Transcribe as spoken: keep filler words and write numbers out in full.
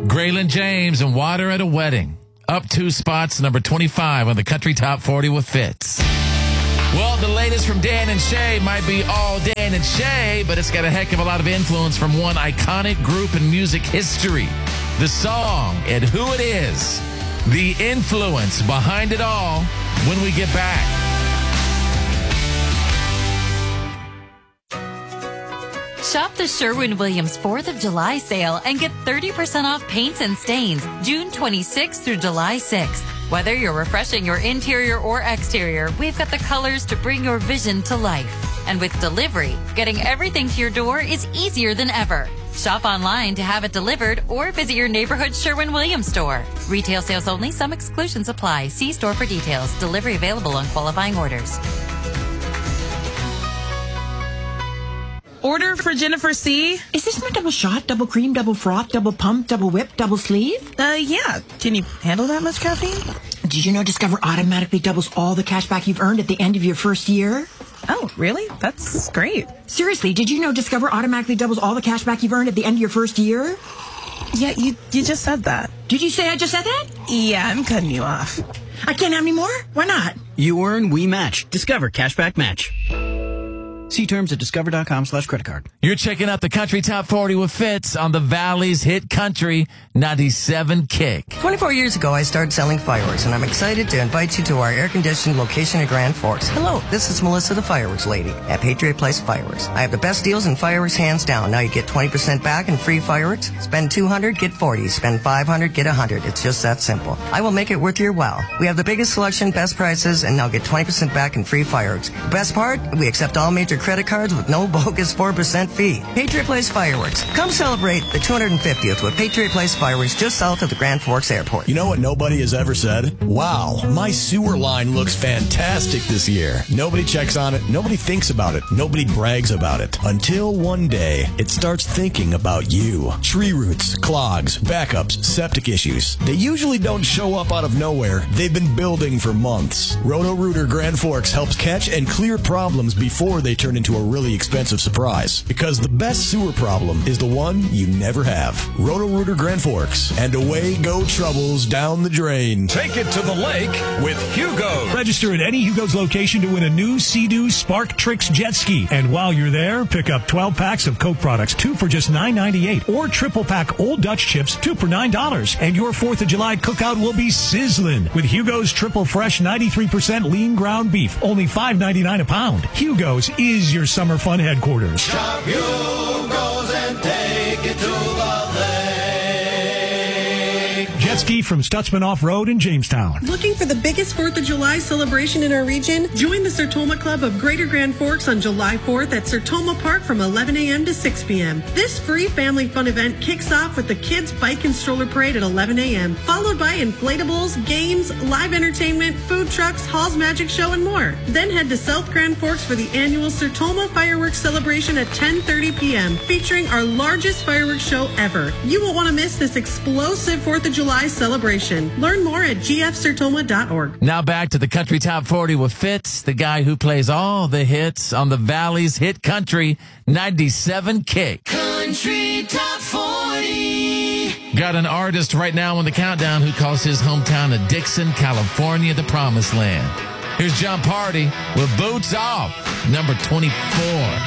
Graylin James and Water at a Wedding. Up two spots, number twenty-five on the Country Top forty with Fitz. Well, the latest from Dan and Shay might be all Dan and Shay, but it's got a heck of a lot of influence from one iconic group in music history. The song and who it is. The influence behind it all when we get back. Shop the Sherwin-Williams fourth of July sale and get thirty percent off paints and stains June twenty-sixth through July sixth. Whether you're refreshing your interior or exterior, we've got the colors to bring your vision to life. And with delivery, getting everything to your door is easier than ever. Shop online to have it delivered or visit your neighborhood Sherwin-Williams store. Retail sales only. Some exclusions apply. See store for details. Delivery available on qualifying orders. Order for Jennifer C. Is this my double shot, double cream, double froth, double pump, double whip, double sleeve? Uh, yeah. Can you handle that much caffeine? Did you know Discover automatically doubles all the cash back you've earned at the end of your first year? Oh, really? That's great. Seriously, did you know Discover automatically doubles all the cash back you've earned at the end of your first year? Yeah, you you just said that. Did you say I just said that? Yeah, I'm cutting you off. I can't have any more? Why not? You earn, we match. Discover Cashback Match. See terms at discover.com slash credit card. You're checking out the Country Top forty with Fitz on the Valley's Hit Country ninety-seven Kick. twenty-four years ago, I started selling fireworks, and I'm excited to invite you to our air-conditioned location at Grand Forks. Hello, this is Melissa, the fireworks lady at Patriot Place Fireworks. I have the best deals in fireworks, hands down. Now you get twenty percent back in free fireworks. Spend two hundred, get forty. Spend five hundred, get one hundred. It's just that simple. I will make it worth your while. We have the biggest selection, best prices, and now get twenty percent back in free fireworks. The best part, we accept all major credit cards with no bogus four percent fee. Patriot Place Fireworks. Come celebrate the two hundred fiftieth with Patriot Place Fireworks just south of the Grand Forks Airport. You know what nobody has ever said? Wow, my sewer line looks fantastic this year. Nobody checks on it. Nobody thinks about it. Nobody brags about it. Until one day, it starts thinking about you. Tree roots, clogs, backups, septic issues. They usually don't show up out of nowhere. They've been building for months. Roto-Rooter Grand Forks helps catch and clear problems before they turn into a really expensive surprise. Because the best sewer problem is the one you never have. Roto-Rooter Grand Forks. And away go troubles down the drain. Take it to the lake with Hugo. Register at any Hugo's location to win a new Sea-Doo Spark Tricks jet ski. And while you're there, pick up twelve packs of Coke products, two for just nine ninety-eight, or triple pack Old Dutch chips, two for nine dollars. And your fourth of July cookout will be sizzling with Hugo's Triple Fresh ninety-three percent lean ground beef, only five ninety-nine a pound. Hugo's is your summer fun headquarters. Shop Hugo's and take it to the lake. Jet ski from Stutzman Off-Road in Jamestown. Looking for the biggest fourth of July celebration in our region? Join the Sertoma Club of Greater Grand Forks on July fourth at Sertoma Park from eleven a.m. to six p.m. This free family fun event kicks off with the Kids Bike and Stroller Parade at eleven a.m., followed by inflatables, games, live entertainment, food trucks, Hall's Magic Show, and more. Then head to South Grand Forks for the annual Sertoma Fireworks Celebration at ten thirty p.m., featuring our largest fireworks show ever. You won't want to miss this explosive fourth of July celebration. Learn more at g f sertoma dot org. Now back to the Country Top forty with Fitz, the guy who plays all the hits on the Valley's Hit Country ninety-seven Kick. Country Top forty. Got an artist right now on the countdown who calls his hometown of Dixon, California, the promised land. Here's John Party with Boots Off, number twenty-four.